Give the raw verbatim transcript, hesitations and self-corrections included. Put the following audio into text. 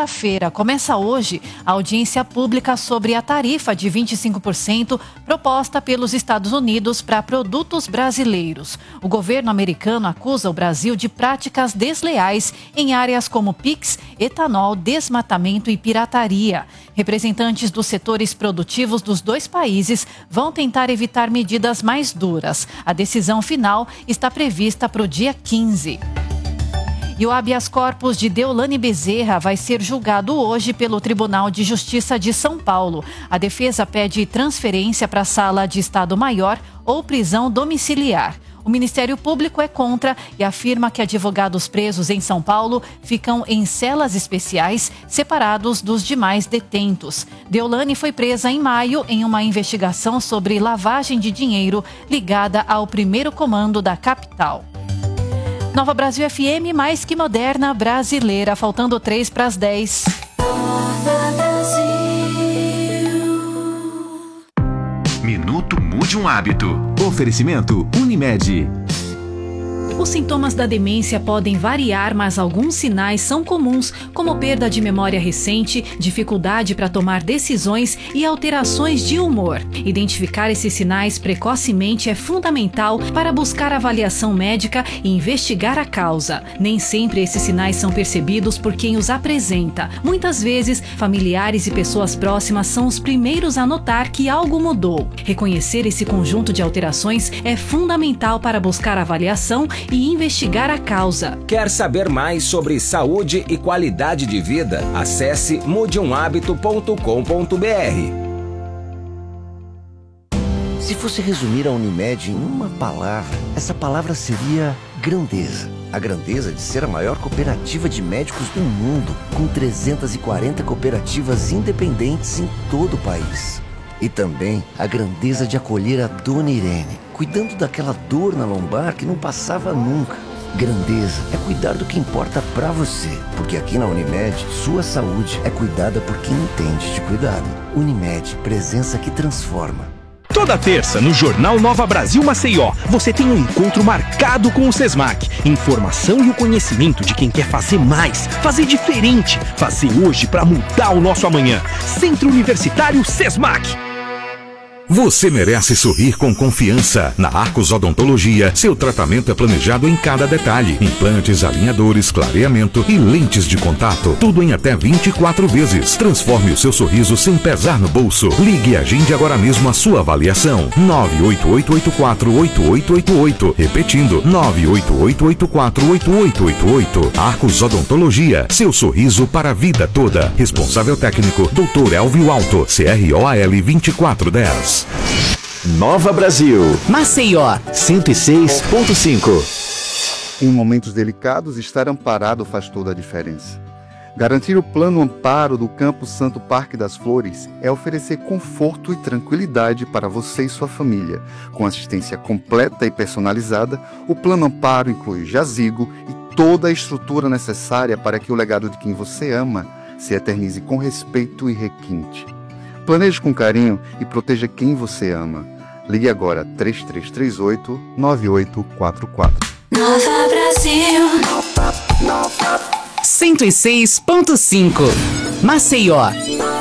segunda-feira. Começa hoje a audiência pública sobre a tarifa de vinte e cinco por cento proposta pelos Estados Unidos para produtos brasileiros. O governo americano acusa o Brasil de práticas desleais em áreas como Pix, etanol, desmatamento e pirataria. Representantes dos setores produtivos dos dois países vão tentar evitar medidas mais duras. A decisão final está prevista para o dia quinze. E o habeas corpus de Deolane Bezerra vai ser julgado hoje pelo Tribunal de Justiça de São Paulo. A defesa pede transferência para a Sala de Estado Maior ou prisão domiciliar. O Ministério Público é contra e afirma que advogados presos em São Paulo ficam em celas especiais, separados dos demais detentos. Deolane foi presa em maio em uma investigação sobre lavagem de dinheiro ligada ao primeiro comando da capital. Nova Brasil F M, mais que moderna, brasileira. Faltando três para as dez. Minuto Mude um Hábito. Oferecimento Unimed. Os sintomas da demência podem variar, mas alguns sinais são comuns, como perda de memória recente, dificuldade para tomar decisões e alterações de humor. Identificar esses sinais precocemente é fundamental para buscar avaliação médica e investigar a causa. Nem sempre esses sinais são percebidos por quem os apresenta. Muitas vezes, familiares e pessoas próximas são os primeiros a notar que algo mudou. Reconhecer esse conjunto de alterações é fundamental para buscar avaliação e investigar a causa. Quer saber mais sobre saúde e qualidade de vida? Acesse mude um hábito ponto com ponto b r. Se fosse resumir a Unimed em uma palavra, essa palavra seria grandeza. A grandeza de ser a maior cooperativa de médicos do mundo, com trezentas e quarenta cooperativas independentes em todo o país. E também a grandeza de acolher a Dona Irene, cuidando daquela dor na lombar que não passava nunca. Grandeza é cuidar do que importa pra você, porque aqui na Unimed, sua saúde é cuidada por quem entende de cuidado. Unimed, presença que transforma. Toda terça, no Jornal Nova Brasil Maceió, você tem um encontro marcado com o SESMAC. Informação e o conhecimento de quem quer fazer mais, fazer diferente, fazer hoje para mudar o nosso amanhã. Centro Universitário SESMAC. Você merece sorrir com confiança. Na Arcos Odontologia, seu tratamento é planejado em cada detalhe. Implantes, alinhadores, clareamento e lentes de contato. Tudo em até vinte e quatro vezes. Transforme o seu sorriso sem pesar no bolso. Ligue e agende agora mesmo a sua avaliação. nove oito oito oito quatro oito oito oito oito. Repetindo, nove oito oito oito quatro oito oito oito oito. Arcos Odontologia, seu sorriso para a vida toda. Responsável técnico, doutor Elvio Alto, C R O A L vinte e quatro dez. Nova Brasil, Maceió, cento e seis ponto cinco. Em momentos delicados, estar amparado faz toda a diferença. Garantir o plano amparo do Campo Santo Parque das Flores é oferecer conforto e tranquilidade para você e sua família. Com assistência completa e personalizada, o plano amparo inclui jazigo e toda a estrutura necessária para que o legado de quem você ama se eternize com respeito e requinte. Planeje com carinho e proteja quem você ama. Ligue agora três três três oito, nove oito quatro quatro. Nova Brasil, cento e seis ponto cinco. Maceió.